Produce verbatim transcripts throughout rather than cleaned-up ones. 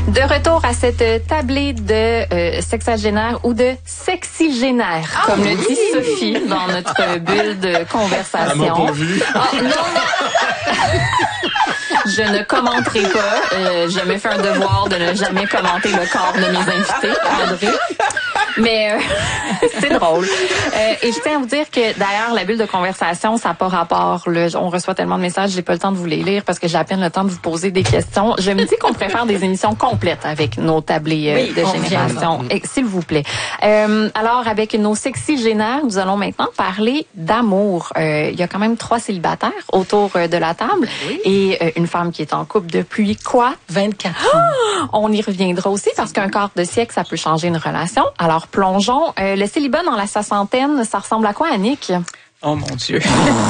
De retour à cette tablée de euh, sexagénaire ou de sexygénaire, ah, comme oui. le dit Sophie dans notre bulle de conversation. Elle m'a pas vu. Oh, non, non. Je ne commenterai pas. Euh, je me fais un devoir de ne jamais commenter le corps de mes invités, André. Mais euh, c'est drôle. Euh, et je tiens à vous dire que d'ailleurs, la bulle de conversation, ça n'a pas rapport. Là, on reçoit tellement de messages, j'ai pas le temps de vous les lire parce que j'ai à peine le temps de vous poser des questions. Je me dis qu'on préfère des émissions complètes avec nos tablés euh, oui, de génération. Et, s'il vous plaît. Euh, alors, avec nos sexygénaires, nous allons maintenant parler d'amour. Euh, il y a quand même trois célibataires autour de la table oui. et euh, une femme qui est en couple depuis quoi? vingt-quatre ans. Oh! On y reviendra aussi parce qu'un quart de siècle, ça peut changer une relation. Alors, plongeons. Euh, le célibat dans la soixantaine, ça ressemble à quoi, Annick? Oh mon Dieu.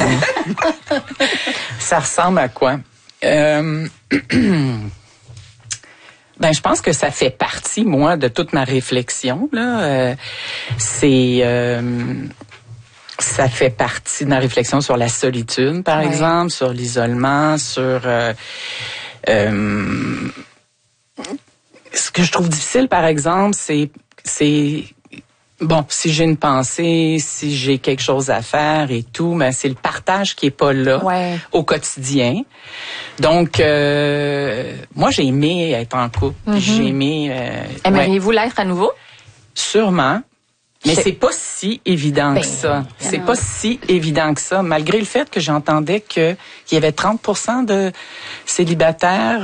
Ça ressemble à quoi? Euh... Ben, je pense que ça fait partie, moi, de toute ma réflexion. Là, euh, c'est, euh, ça fait partie de ma réflexion sur la solitude, par ouais. exemple, sur l'isolement, sur. Euh, euh, ce que je trouve difficile, par exemple, c'est, c'est bon, si j'ai une pensée, si j'ai quelque chose à faire et tout, mais c'est le partage qui est pas là ouais. au quotidien. Donc, euh, moi, j'ai aimé être en couple. Mm-hmm. J'ai aimé... Euh, Aimeriez-vous ouais. l'être à nouveau? Sûrement. Mais c'est pas si évident ben, que ça. C'est non. pas si évident que ça, malgré le fait que j'entendais que qu'il y avait trente pour cent de célibataires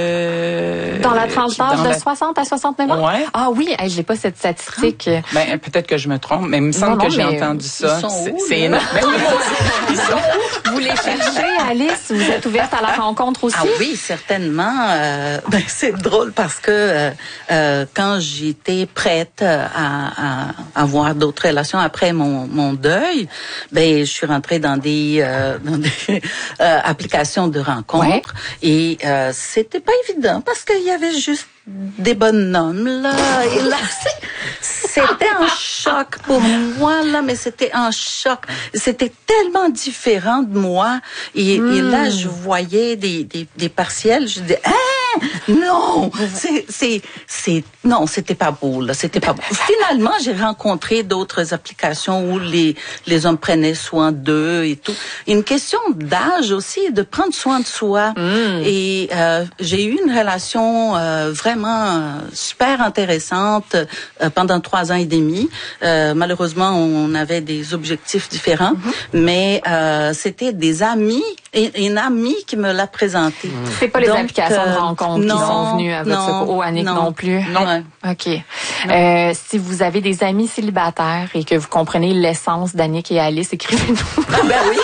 euh, dans la tranche d'âge de la... soixante à soixante-neuf ans. Ouais. Ah oui, hey, j'ai pas cette statistique. Ben peut-être que je me trompe, mais il me semble non, non, que j'ai entendu ça. Ils sont c'est où, c'est énorme. Ben, oui, ils sont où? Vous les cherchez, Alice? Vous êtes ouverte à la rencontre aussi? Ah oui, certainement. Euh, ben c'est drôle parce que euh, euh, quand j'étais prête à, à, à avoir d'autres relations après mon, mon deuil, ben je suis rentrée dans des, euh, dans des euh, applications de rencontres ouais. et euh, c'était pas évident parce qu'il y avait juste des bonhommes là et là c'était un choc pour moi là, mais c'était un choc. C'était tellement différent de moi et, mmh. et là je voyais des des, des partiels, je disais hein, non, c'est c'est c'est non, c'était pas beau là, c'était pas beau. Finalement, j'ai rencontré d'autres applications où les les hommes prenaient soin d'eux et tout. Une question d'âge aussi, de prendre soin de soi. Mmh. Et euh, j'ai eu une relation euh, vraiment super intéressante euh, pendant trois ans et demi. Euh, malheureusement, on avait des objectifs différents, mmh. mais euh, c'était des amis, et, une amie qui me l'a présenté. Mmh. C'est pas les Donc, applications euh, de rencontre non, qui sont venues à votre secours. Oh, Annick, non, non plus. Non. Ouais. OK. Euh, si vous avez des amis célibataires et que vous comprenez l'essence d'Annick et Alice, écrivez-nous. Ah ben oui.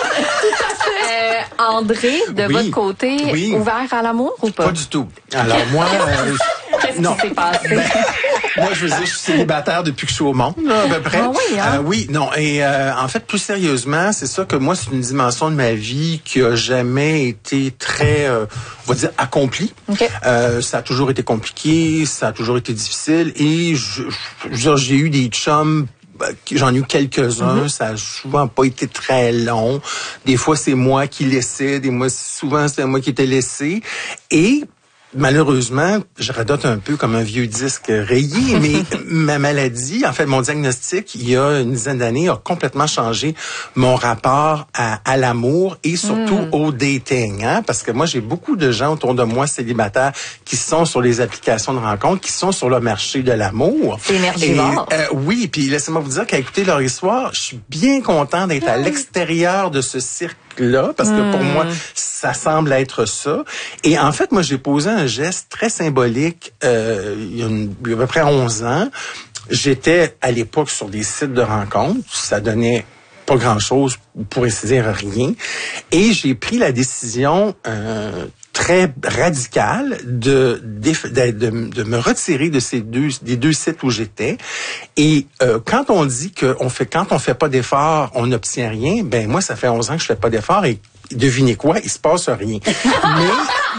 Euh, André, de oui. votre côté, oui. ouvert à l'amour ou pas? Pas du tout. Alors moi... Euh, Qu'est-ce non. qui s'est passé? Ben, moi, je veux dire, je suis célibataire depuis que je suis au monde, là, à peu près. Ah oui, hein? euh, oui, non. Et euh, en fait, plus sérieusement, c'est ça que moi, c'est une dimension de ma vie qui a jamais été très, euh, on va dire, accomplie. Okay. Euh, ça a toujours été compliqué, ça a toujours été difficile. Et je, je, j'ai eu des chums. J'en ai eu quelques-uns, mm-hmm. ça a souvent pas été très long. Des fois, c'est moi qui laissais, des mois, souvent, c'était moi qui étais laissé. Et malheureusement, je radote un peu comme un vieux disque rayé, mais ma maladie, en fait, mon diagnostic, il y a une dizaine d'années, a complètement changé mon rapport à, à l'amour et surtout mm. au dating. Hein? Parce que moi, j'ai beaucoup de gens autour de moi célibataires qui sont sur les applications de rencontres, qui sont sur le marché de l'amour. C'est énergivore. Et, euh, oui, puis laissez-moi vous dire qu'à écouter leur histoire, je suis bien content d'être mm. à l'extérieur de ce cirque là, parce que pour mmh. moi, ça semble être ça. Et en fait, moi, j'ai posé un geste très symbolique euh, il, y a une, il y a à peu près onze ans. J'étais à l'époque sur des sites de rencontres. Ça donnait pas grand-chose, pour ainsi dire rien. Et j'ai pris la décision euh, très radicale de, de, de, de me retirer de ces deux, des deux sites où j'étais. Et euh, quand on dit que on fait, quand on fait pas d'efforts, on n'obtient rien, ben moi, ça fait onze ans que je fais pas d'efforts et devinez quoi, il se passe rien. Mais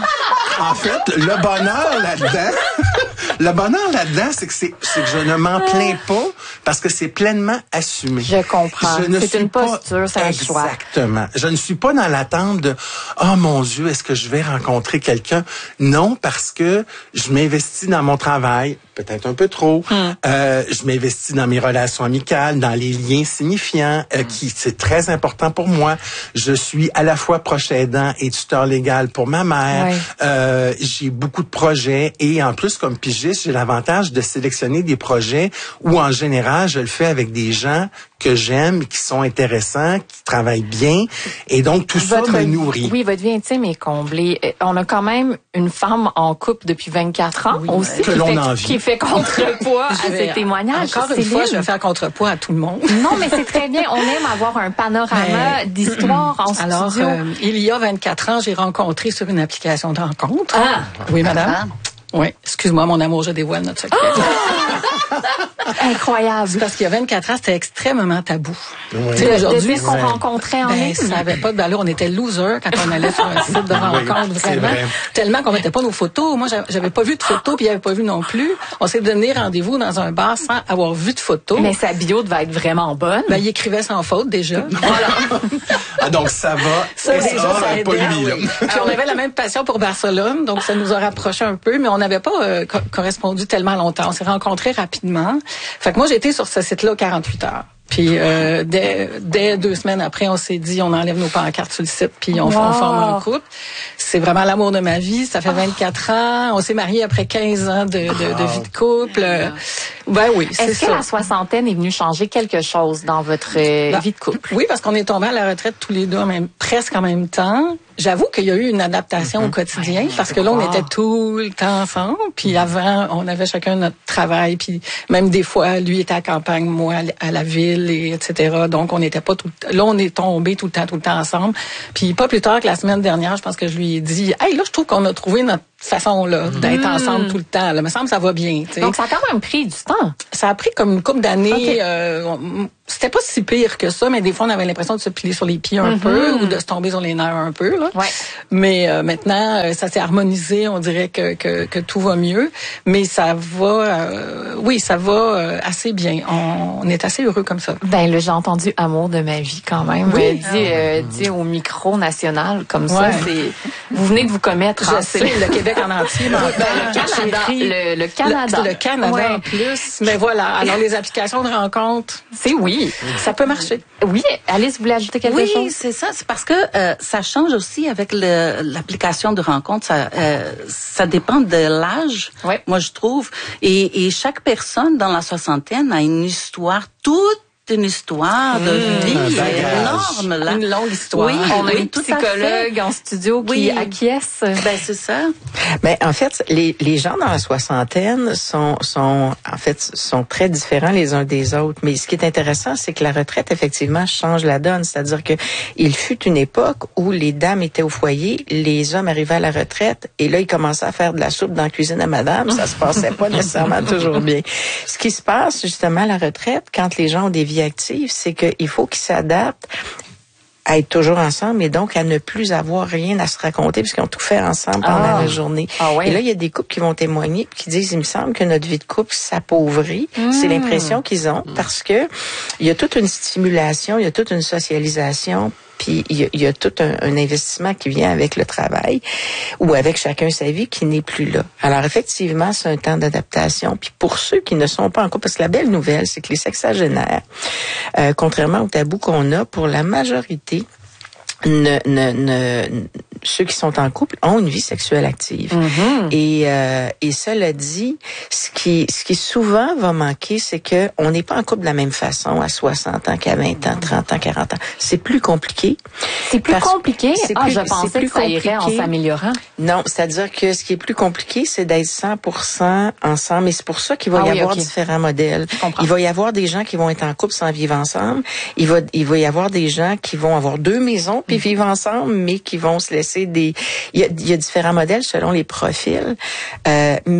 en fait, le bonheur là-dedans, le bonheur là-dedans, c'est que c'est, c'est que je ne m'en plains pas parce que c'est pleinement assumé. Je comprends. Je ne c'est suis une pas posture, c'est un choix. Exactement. Je ne suis pas dans l'attente de « Oh mon Dieu, est-ce que je vais rencontrer quelqu'un? » Non, parce que je m'investis dans mon travail, peut-être un peu trop. Mm. Euh, je m'investis dans mes relations amicales, dans les liens signifiants, euh, mm. qui c'est très important pour moi. Je suis à la fois proche aidant et tuteur légal pour ma mère. Ouais. Euh, j'ai beaucoup de projets et en plus, comme pigiste, j'ai l'avantage de sélectionner des projets où, en général, je le fais avec des gens que j'aime, qui sont intéressants, qui travaillent bien. Et donc, tout votre, ça me nourrit. Oui, votre vie intime est comblée. On a quand même une femme en couple depuis vingt-quatre ans oui, aussi, que qui, l'on fait, en vit. qui fait contrepoids à ces témoignages. Encore une Céline. fois, je vais faire contrepoids à tout le monde. Non, mais c'est très bien. On aime avoir un panorama d'histoire en Alors, studio. Euh, il y a vingt-quatre ans, j'ai rencontré sur une application de rencontre. Ah! Oui, madame. Ah. Oui, excuse-moi, mon amour, je dévoile notre secret. Oh! Incroyable. C'est parce qu'il y a vingt-quatre ans, c'était extrêmement tabou. Oui. Tu sais, aujourd'hui, qu'on ouais. rencontrait en ben, ligne. Ça n'avait pas de valeur. On était losers quand on allait sur un site de rencontre, oui, vraiment. Tellement qu'on mettait pas nos photos. Moi, j'avais pas vu de photos, puis il avait pas vu non plus. On s'est donné rendez-vous dans un bar sans avoir vu de photos. Mais sa bio devait être vraiment bonne. Ben, il écrivait sans faute, déjà. Voilà. Ah, donc ça va. Ça, déjà, ça, ça aidait, pas lui, oui. Puis on avait la même passion pour Barcelone, donc ça nous a rapprochés un peu, mais on n'avait pas euh, co- correspondu tellement longtemps. On s'est rencontrés rapidement. Fait que moi, j'ai été sur ce site-là quarante-huit heures. Puis euh, dès, dès deux semaines après, on s'est dit, on enlève nos pancartes sur le site, puis on, wow. on forme un couple. C'est vraiment l'amour de ma vie. Ça fait vingt-quatre ans. On s'est mariés après quinze ans de, de, de vie de couple. Ben oui, c'est Est-ce ça. que la soixantaine est venue changer quelque chose dans votre ben, vie de couple? Oui, parce qu'on est tombés à la retraite tous les deux en même, presque en même temps. J'avoue qu'il y a eu une adaptation mm-hmm. au quotidien, ouais, parce que là, on était tout le temps ensemble. Puis mm-hmm. avant, on avait chacun notre travail. Puis même des fois, lui était à la campagne, moi à la ville, et etc. Donc, on n'était pas tout le temps... Là, on est tombés tout le temps, tout le temps ensemble. Puis pas plus tard que la semaine dernière, je pense que je lui ai dit, « Hey, là, je trouve qu'on a trouvé notre façon là d'être mmh. ensemble tout le temps. Là. Il me semble que ça va bien. T'sais. Donc, ça a quand même pris du temps. Ça a pris comme une couple d'années. Okay. Euh, c'était pas si pire que ça, mais des fois, on avait l'impression de se piler sur les pieds un mmh. peu ou de se tomber sur les nerfs un peu. Là. Ouais. Mais euh, maintenant, euh, ça s'est harmonisé. On dirait que, que, que tout va mieux. Mais ça va... Euh, oui, ça va euh, assez bien. On, on est assez heureux comme ça. Ben là, j'ai entendu « amour de ma vie » quand même. Oui. Euh, dit, euh, dit au micro national comme ouais. ça. C'est, vous venez de vous commettre. Je sais, le Québec en entier. Ben, le Canada. Le, le Canada. Le, le Canada ouais. en plus. Mais voilà. Alors, les applications de rencontre. C'est oui. Ça peut marcher. Oui. Alice, vous voulez ajouter quelque oui, chose? Oui, c'est ça. C'est parce que euh, ça change aussi avec le, l'application de rencontre. Ça, euh, ça dépend de l'âge, ouais. moi, je trouve. Et, et chaque personne dans la soixantaine a une histoire toute une histoire de mmh, vie énorme, là. Une longue histoire. Oui, on a oui, une psychologue en studio qui oui. acquiesce. Ben, c'est ça. Ben, en fait, les, les gens dans la soixantaine sont, sont, en fait, sont très différents les uns des autres. Mais ce qui est intéressant, c'est que la retraite, effectivement, change la donne. C'est-à-dire que il fut une époque où les dames étaient au foyer, les hommes arrivaient à la retraite, et là, ils commençaient à faire de la soupe dans la cuisine à madame. Ça se passait pas nécessairement toujours bien. Ce qui se passe, justement, à la retraite, quand les gens ont des active, c'est qu'il faut qu'ils s'adaptent à être toujours ensemble et donc à ne plus avoir rien à se raconter puisqu'ils ont tout fait ensemble pendant ah. la journée. Ah ouais. Et là, il y a des couples qui vont témoigner et qui disent, il me semble que notre vie de couple s'appauvrit. Mmh. C'est l'impression qu'ils ont mmh. parce que il y a toute une stimulation, il y a toute une socialisation. Puis il y a, il y a tout un, un investissement qui vient avec le travail ou avec chacun sa vie qui n'est plus là. Alors effectivement, c'est un temps d'adaptation. Puis pour ceux qui ne sont pas en couple, parce que la belle nouvelle, c'est que les sexagénaires, euh, contrairement au tabou qu'on a, pour la majorité, ne, ne, ne, ceux qui sont en couple ont une vie sexuelle active. Mm-hmm. Et, euh, et cela dit, ce qui, ce qui souvent va manquer, c'est que on n'est pas en couple de la même façon à soixante ans qu'à vingt ans, trente ans, quarante ans. C'est plus compliqué. C'est plus compliqué? C'est ah, plus, je pensais que ça compliqué. Irait en s'améliorant. Non, c'est-à-dire que ce qui est plus compliqué, c'est d'être cent pour cent ensemble. Et c'est pour ça qu'il va ah, y oui, avoir okay. différents modèles. Il va y avoir des gens qui vont être en couple sans vivre ensemble. Il va, il va y avoir des gens qui vont avoir deux maisons puis vivre ensemble, mais qui vont se laisser des... Il y a, il y a différents modèles selon les profils. Euh, mais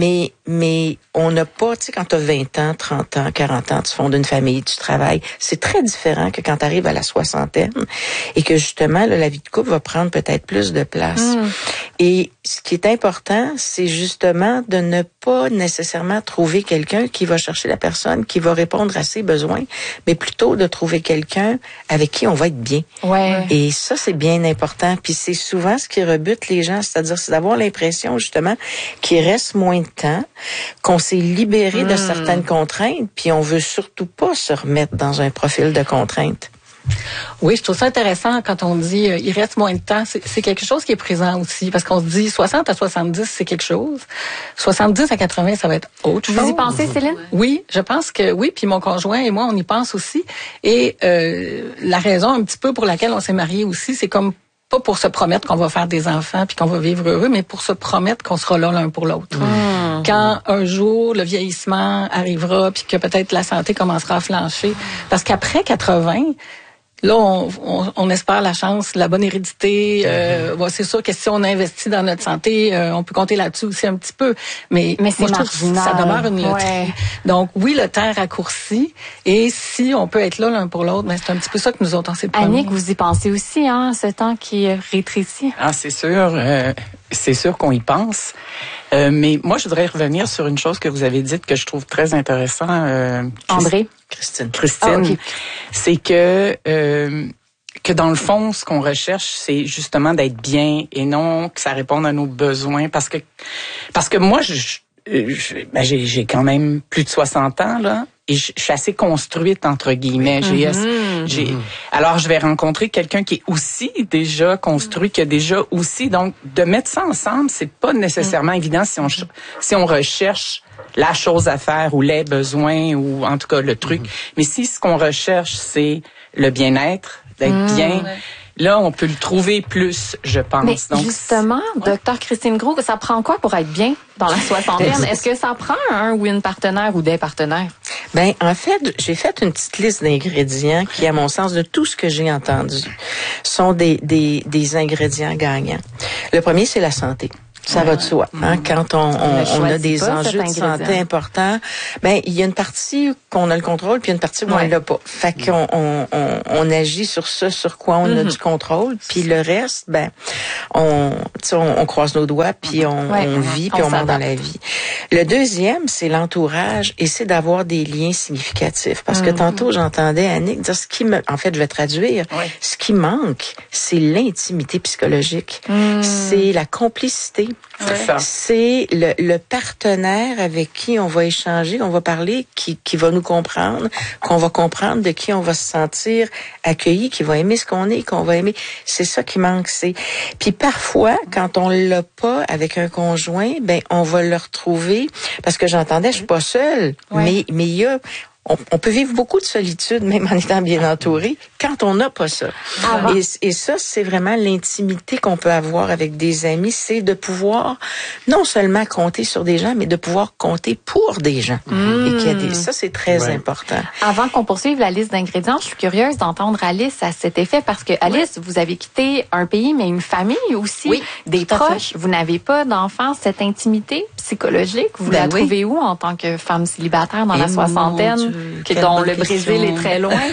mais on n'a pas, tu sais, quand tu as vingt ans, trente ans, quarante ans, tu fondes une famille, tu travailles. C'est très différent que quand tu arrives à la soixantaine et que justement, là, la vie de couple va prendre peut-être plus de place. Mm. Et ce qui est important, c'est justement de ne pas nécessairement trouver quelqu'un qui va chercher la personne, qui va répondre à ses besoins, mais plutôt de trouver quelqu'un avec qui on va être bien. Ouais. Et ça, c'est bien important. Puis c'est souvent ce qui rebute les gens, c'est-à-dire c'est d'avoir l'impression justement qu'il reste moins de temps, qu'on s'est libéré mmh. de certaines contraintes, puis on veut surtout pas se remettre dans un profil de contraintes. Oui, je trouve ça intéressant quand on dit euh, il reste moins de temps. C'est, c'est quelque chose qui est présent aussi, parce qu'on se dit soixante à soixante-dix, c'est quelque chose. soixante-dix à quatre-vingts, ça va être autre chose. Vous y pensez, Céline? Oui, je pense que oui. Puis mon conjoint et moi, on y pense aussi. Et euh, la raison un petit peu pour laquelle on s'est mariés aussi, c'est comme pas pour se promettre qu'on va faire des enfants puis qu'on va vivre heureux, mais pour se promettre qu'on sera là l'un pour l'autre. Mmh. Quand un jour le vieillissement arrivera puis que peut-être la santé commencera à flancher, parce qu'après quatre-vingts, là, on, on, on espère la chance, la bonne hérédité. Euh, bon, c'est sûr que si on investit dans notre santé, euh, on peut compter là-dessus aussi un petit peu. Mais, mais c'est moi, je trouve que ça demeure une loterie. Ouais. Donc, oui, le temps raccourci. Et si on peut être là l'un pour l'autre, ben, c'est un petit peu ça que nous autres, on s'est promis. Annick, vous y pensez aussi, hein, ce temps qui rétrécit? Ah, c'est sûr. Euh, c'est sûr qu'on y pense. Euh, mais moi, je voudrais revenir sur une chose que vous avez dite que je trouve très intéressant. Euh, André? Christine. Christine. Ah, okay. C'est que, euh, que dans le fond, ce qu'on recherche, c'est justement d'être bien et non que ça réponde à nos besoins. Parce que, parce que moi, je, je, ben j'ai, j'ai quand même plus de soixante ans, là. Et je, je suis assez construite, entre guillemets. J'ai, mm-hmm. j'ai, mm-hmm. Alors, je vais rencontrer quelqu'un qui est aussi déjà construit, qui a déjà aussi. Donc, de mettre ça ensemble, c'est pas nécessairement mm-hmm. évident si on, si on recherche la chose à faire ou les besoins ou en tout cas le truc. Mm-hmm. Mais si ce qu'on recherche, c'est le bien-être, d'être mm-hmm. bien... Là, on peut le trouver plus, je pense. Mais donc, justement, ouais. docteur Christine Gros, ça prend quoi pour être bien dans la soixantaine? Est-ce que ça prend un ou une partenaire ou des partenaires? Ben, en fait, j'ai fait une petite liste d'ingrédients qui, à mon sens, de tout ce que j'ai entendu, sont des, des, des ingrédients gagnants. Le premier, c'est la santé. Ça ouais. va de soi. Hein? Quand on, on, on a des enjeux de santé importants, ben il y a une partie qu'on a le contrôle, puis une partie où ouais. on l'a pas. Fait qu'on on, on, on agit sur ce sur quoi on mm-hmm. a du contrôle, puis le reste, ben on, on, on croise nos doigts, puis on, ouais. on vit, puis on, on monte dans la vie. Le deuxième, c'est l'entourage, et c'est d'avoir des liens significatifs. Parce que mm-hmm. tantôt, j'entendais Annick dire ce qui me, en fait, je vais traduire, ouais. ce qui manque, c'est l'intimité psychologique, mm. c'est la complicité. C'est ça. C'est le, le partenaire avec qui on va échanger, on va parler, qui, qui va nous comprendre, qu'on va comprendre, de qui on va se sentir accueilli, qui va aimer ce qu'on est, qu'on va aimer. C'est ça qui manque. C'est. Puis parfois, quand on l'a pas avec un conjoint, ben on va le retrouver parce que j'entendais, je suis pas seule, ouais. mais mais il y a On, on peut vivre beaucoup de solitude, même en étant bien entouré, quand on n'a pas ça. Ah, et, et ça, c'est vraiment l'intimité qu'on peut avoir avec des amis, c'est de pouvoir non seulement compter sur des gens, mais de pouvoir compter pour des gens. Mmh. Et qu'il y a des, ça, c'est très ouais. important. Avant qu'on poursuive la liste d'ingrédients, je suis curieuse d'entendre Alice à cet effet, parce que Alice, oui. vous avez quitté un pays, mais une famille aussi, oui, des proches. Vous n'avez pas d'enfants, cette intimité psychologique, vous ben la oui. trouvez où en tant que femme célibataire dans et la soixantaine? Que dont le Brésil question. Est très loin.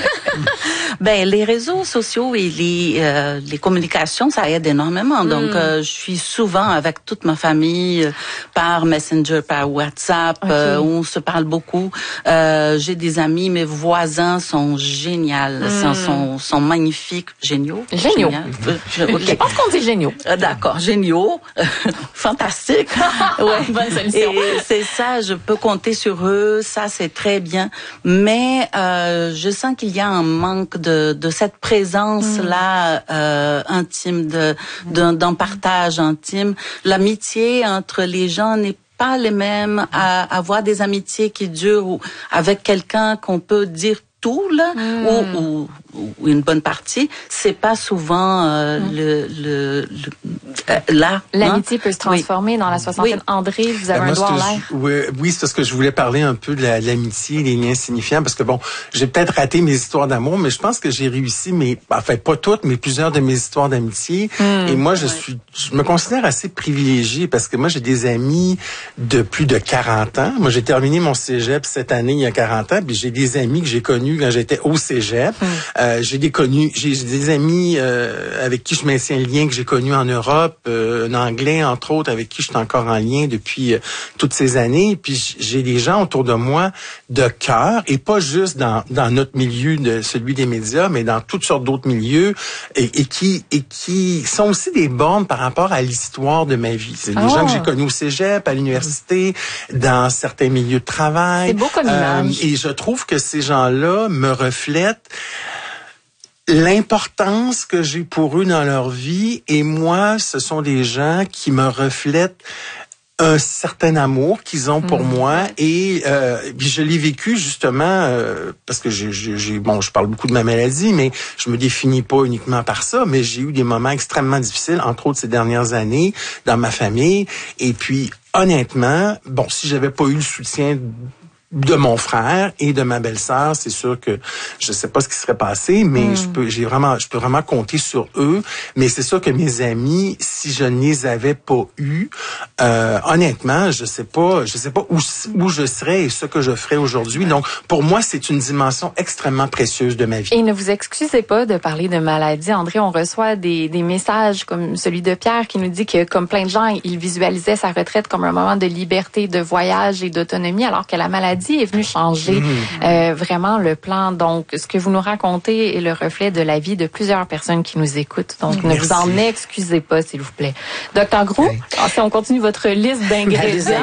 Ben les réseaux sociaux et les euh, les communications, ça aide énormément. Mm. Donc euh, je suis souvent avec toute ma famille euh, par Messenger, par WhatsApp, okay. euh, on se parle beaucoup. Euh, j'ai des amis, mes voisins sont géniaux, mm. sont sont magnifiques, géniaux. Géniaux. Euh, je, okay. je pense qu'on dit géniaux. Euh, d'accord, géniaux, fantastique. Ouais, bonne solution. Et c'est ça, je peux compter sur eux, ça c'est très bien. Mais euh, je sens qu'il y a un manque de, de cette présence-là mmh. euh, intime, de, d'un, d'un partage intime. L'amitié entre les gens n'est pas les mêmes. À avoir des amitiés qui durent ou avec quelqu'un qu'on peut dire tout là, mmh. ou, ou ou une bonne partie, c'est pas souvent euh, mm. le, le, le euh, là. L'amitié hein? peut se transformer oui. dans la soixantaine. Oui. André, vous avez ben, un doigt en l'air. Je, oui, oui, c'est parce que je voulais parler un peu de, la, de l'amitié, des liens signifiants, parce que bon, j'ai peut-être raté mes histoires d'amour, mais je pense que j'ai réussi, mais enfin pas toutes, mais plusieurs de mes histoires d'amitié. Mm. Et moi, je ouais. suis, je me considère assez privilégiée parce que moi, j'ai des amis de plus de quarante ans. Moi, j'ai terminé mon cégep cette année, il y a quarante ans, puis j'ai des amis que j'ai connus quand j'étais au cégep. Mm. Euh, j'ai des connus, j'ai des amis euh, avec qui je maintiens le lien que j'ai connus en Europe, euh, un Anglais entre autres avec qui je suis encore en lien depuis euh, toutes ces années. Puis j'ai des gens autour de moi de cœur et pas juste dans dans notre milieu de celui des médias, mais dans toutes sortes d'autres milieux et, et qui et qui sont aussi des bornes par rapport à l'histoire de ma vie. C'est des oh. gens que j'ai connus au cégep, à l'université, dans certains milieux de travail. C'est beau comme image. Euh, et je trouve que ces gens-là me reflètent l'importance que j'ai pour eux dans leur vie, et moi, ce sont des gens qui me reflètent un certain amour qu'ils ont pour mmh. moi, et euh, puis je l'ai vécu justement euh, parce que j'ai, j'ai bon, je parle beaucoup de ma maladie, mais je me définis pas uniquement par ça, mais j'ai eu des moments extrêmement difficiles, entre autres ces dernières années dans ma famille, et puis honnêtement, bon, si j'avais pas eu le soutien de mon frère et de ma belle-sœur, c'est sûr que je sais pas ce qui serait passé, mais mm. je peux, j'ai vraiment, je peux vraiment compter sur eux. Mais c'est sûr que mes amis, si je ne les avais pas eus, euh, honnêtement, je sais pas, je sais pas où, où je serais et ce que je ferais aujourd'hui. Donc, pour moi, c'est une dimension extrêmement précieuse de ma vie. Et ne vous excusez pas de parler de maladie, André. On reçoit des, des messages comme celui de Pierre qui nous dit que, comme plein de gens, il visualisait sa retraite comme un moment de liberté, de voyage et d'autonomie, alors que la maladie est venu changer mmh. euh, vraiment le plan. Donc, ce que vous nous racontez est le reflet de la vie de plusieurs personnes qui nous écoutent. Donc, mmh. ne vous en excusez pas, s'il vous plaît. Docteur Groulx, oui. si on continue votre liste d'ingrédients.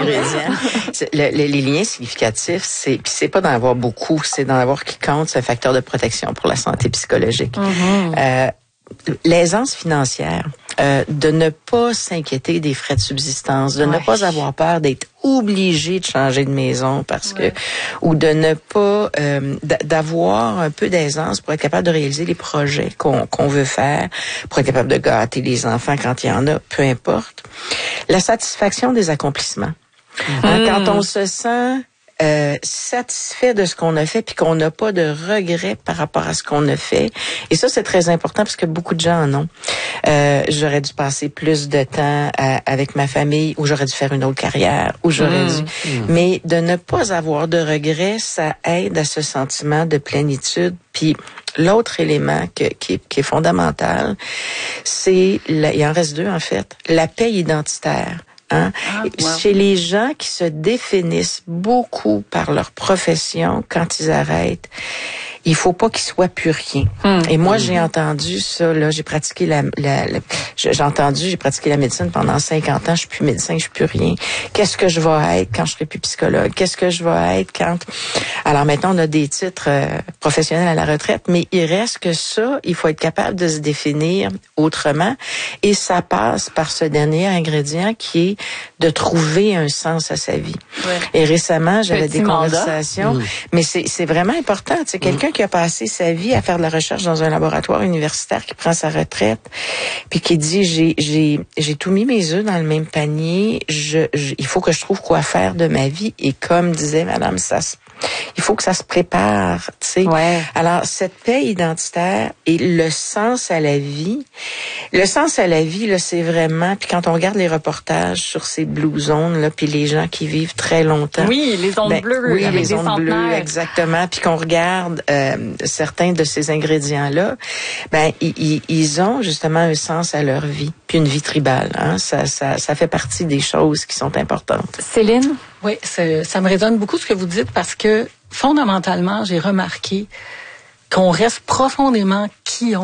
le, le, les liens significatifs, c'est puis c'est pas d'en avoir beaucoup, c'est d'en avoir qui compte, c'est un facteur de protection pour la santé psychologique. Mmh. Euh, L'aisance financière, euh, de ne pas s'inquiéter des frais de subsistance, de ouais. ne pas avoir peur d'être obligé de changer de maison parce ouais. que, ou de ne pas, euh, d'avoir un peu d'aisance pour être capable de réaliser les projets qu'on qu'on veut faire, pour être capable de gâter les enfants quand il y en a, peu importe. La satisfaction des accomplissements. Mmh. Hein, quand on se sent Euh, satisfait de ce qu'on a fait puis qu'on n'a pas de regrets par rapport à ce qu'on a fait. Et ça, c'est très important parce que beaucoup de gens en ont. Euh, j'aurais dû passer plus de temps à, avec ma famille, ou j'aurais dû faire une autre carrière, ou j'aurais mmh. dû... Mmh. Mais de ne pas avoir de regrets, ça aide à ce sentiment de plénitude. Puis l'autre élément que, qui, est, qui est fondamental, c'est... La, il en reste deux, en fait. La paix identitaire. Hein? Ah, wow. Chez les gens qui se définissent beaucoup par leur profession, quand ils arrêtent, il faut pas qu'ils soient plus rien. Hum. Et moi, hum. j'ai entendu ça, là, j'ai pratiqué la, la, la j'ai entendu, j'ai pratiqué la médecine pendant cinquante ans, je suis plus médecin, je suis plus rien. Qu'est-ce que je vais être quand je serai plus psychologue? Qu'est-ce que je vais être quand... Alors maintenant, on a des titres euh, professionnels à la retraite, mais il reste que ça, il faut être capable de se définir autrement. Et ça passe par ce dernier ingrédient qui est de trouver un sens à sa vie. Ouais. Et récemment, j'avais Petit des mandat. conversations, mmh. mais c'est, c'est vraiment important. Tu sais, quelqu'un mmh. qui a passé sa vie à faire de la recherche dans un laboratoire universitaire, qui prend sa retraite, puis qui dit, j'ai, j'ai, j'ai tout mis mes œufs dans le même panier, je, je, il faut que je trouve quoi faire de ma vie. Et comme disait Madame Sass, il faut que ça se prépare, tu sais. Ouais. Alors, cette paix identitaire et le sens à la vie, le sens à la vie, là, c'est vraiment, puis quand on regarde les reportages sur ces blue zones, là, puis les gens qui vivent très longtemps. Oui, les ondes ben, bleues. Oui, avec les ondes bleues, exactement. Puis qu'on regarde euh, certains de ces ingrédients-là, ben, ils, ils ont justement un sens à leur vie, puis une vie tribale. Hein? Ça, ça, ça fait partie des choses qui sont importantes. Céline? Oui, ça me résonne beaucoup ce que vous dites parce que fondamentalement, j'ai remarqué qu'on reste profondément qui on est.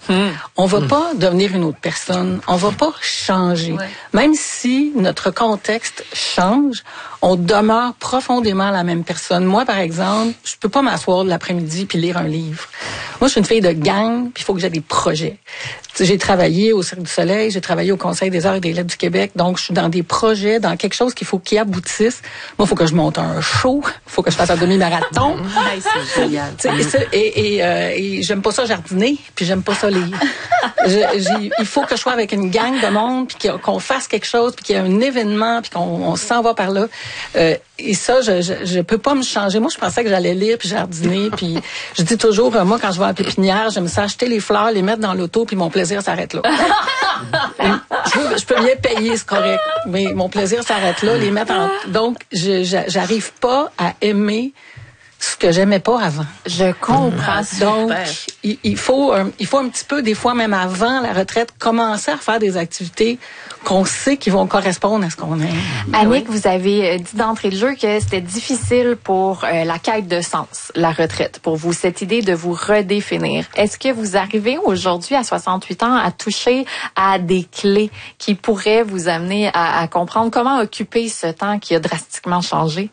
Hum. On va mm. pas devenir une autre personne. On va pas changer. Ouais. Même si notre contexte change, on demeure profondément la même personne. Moi, par exemple, je peux pas m'asseoir de l'après-midi puis lire un livre. Moi, je suis une fille de gang, puis il faut que j'ai des projets. J'ai travaillé au Cirque du Soleil, j'ai travaillé au Conseil des arts et des lettres du Québec, donc je suis dans des projets, dans quelque chose qu'il faut qu'il aboutisse. Moi, il faut que je monte un show, il faut que je fasse un demi-marathon. Hey, c'est génial. Et, et, euh, et j'aime pas ça jardiner, puis j'aime pas ça lire. je, il faut que je sois avec une gang de monde, puis qu'on fasse quelque chose, puis qu'il y ait un événement, puis qu'on on s'en va par là. Euh, et ça, je, je je peux pas me changer. Moi, je pensais que j'allais lire puis jardiner, puis je dis toujours, euh, moi, quand je vais à la pépinière, j'aime ça acheter les fleurs, les mettre dans l'auto, puis mon plaisir s'arrête là. je, peux, je peux bien payer, c'est correct, mais mon plaisir s'arrête là. Les mettre en... Donc, je, je, j'arrive pas à aimer ce que j'aimais pas avant. Je comprends. Donc, il, il faut un, il faut un petit peu, des fois même avant la retraite, commencer à faire des activités qu'on sait qui vont correspondre à ce qu'on aime. Annick, oui. Vous avez dit d'entrée de jeu que c'était difficile pour euh, la quête de sens, la retraite, pour vous, cette idée de vous redéfinir. Est-ce que vous arrivez aujourd'hui, à soixante-huit ans, à toucher à des clés qui pourraient vous amener à, à comprendre comment occuper ce temps qui a drastiquement changé?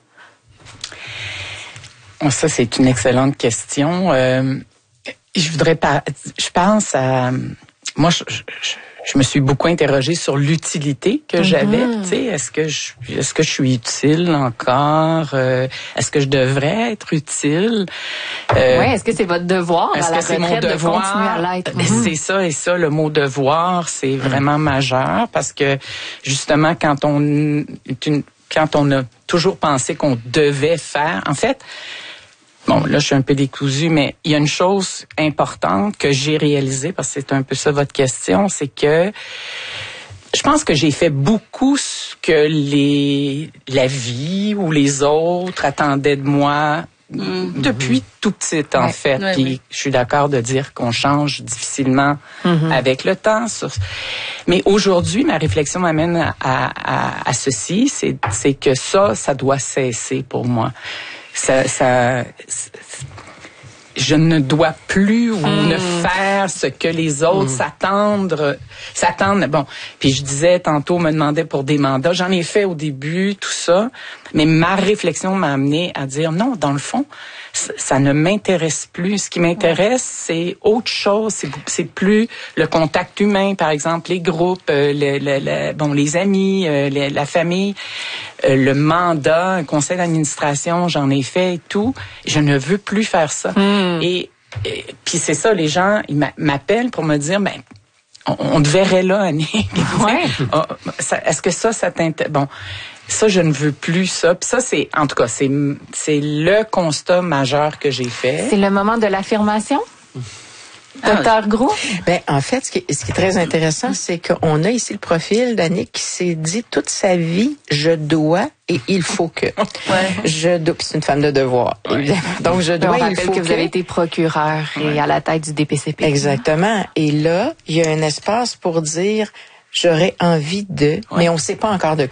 Ça, c'est une excellente question. Euh, je voudrais pas. Je pense à. Moi, je, je, je me suis beaucoup interrogée sur l'utilité que mm-hmm. j'avais. Tu sais, est-ce que je, est-ce que je suis utile encore euh, Est-ce que je devrais être utile euh, Oui. Est-ce que c'est votre devoir à la retraite mon devoir? De continuer à l'être mm-hmm. C'est ça et ça. Le mot devoir, c'est vraiment majeur parce que justement, quand on une, quand on a toujours pensé qu'on devait faire, en fait. Bon, là, je suis un peu décousue, mais il y a une chose importante que j'ai réalisée, parce que c'est un peu ça votre question, c'est que je pense que j'ai fait beaucoup ce que les la vie ou les autres attendaient de moi mm-hmm. depuis tout petit, en ouais, fait. Ouais, Puis ouais. je suis d'accord de dire qu'on change difficilement mm-hmm. avec le temps. Sur... Mais aujourd'hui, ma réflexion m'amène à, à, à ceci, c'est, c'est que ça, ça doit cesser pour moi. Ça, ça, je ne dois plus ou mmh. ne faire ce que les autres mmh. s'attendent, s'attendent. Bon, puis je disais tantôt, on me demandait pour des mandats. J'en ai fait au début, tout ça. Mais ma réflexion m'a amené à dire non, dans le fond, ça, ça ne m'intéresse plus. Ce qui m'intéresse, c'est autre chose. C'est, c'est plus le contact humain, par exemple, les groupes, euh, le, le, le, bon, les amis, euh, le, la famille, euh, le mandat, un conseil d'administration, j'en ai fait et tout. Je ne veux plus faire ça. Mm. Et, et puis c'est ça, les gens, ils m'appellent pour me dire, ben, on, on te verrait là, Annick. Ouais. oh, ça, est-ce que ça, ça t'intéresse? Bon. Ça, je ne veux plus ça. Puis ça, c'est, en tout cas, c'est, c'est le constat majeur que j'ai fait. C'est le moment de l'affirmation? Docteur Gros? Ben, en fait, ce qui est, ce qui est très intéressant, c'est qu'on a ici le profil d'Annick qui s'est dit toute sa vie, je dois et il faut que. Ouais. Je dois. Puis c'est une femme de devoir, ouais. évidemment. Donc, je dois, on il faut que. que vous avez été procureur ouais. et à la tête du D P C P. Exactement. Et là, il y a un espace pour dire, j'aurais envie de, ouais. mais on ne sait pas encore de quoi.